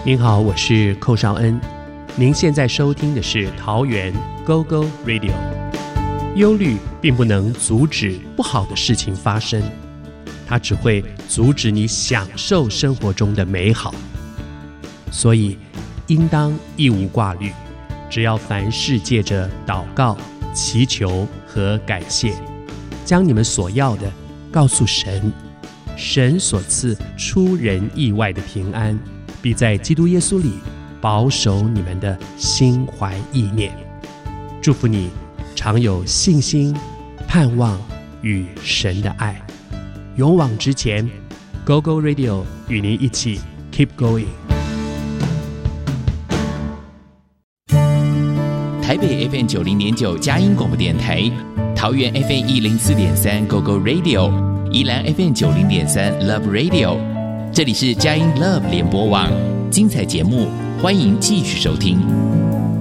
您好，我是寇绍恩。您现在收听的是桃园 GoGo Radio。 忧虑并不能阻止不好的事情发生，它只会阻止你享受生活中的美好。所以应当一无挂虑，只要凡事借着祷告、祈求和感谢，将你们所要的告诉神，神所赐出人意外的平安，必在基督耶稣里保守你们的心怀意念。祝福你常有信心、盼望与神的爱，勇往直前。 GoGo Radio 与您一起 Keep Going。 台北 FM 90.9佳音广播电台，桃园 FM 104.3 GoGo Radio， 宜兰 FM 90.3 Love Radio。这里是佳音 Love 联播网，精彩节目欢迎继续收听。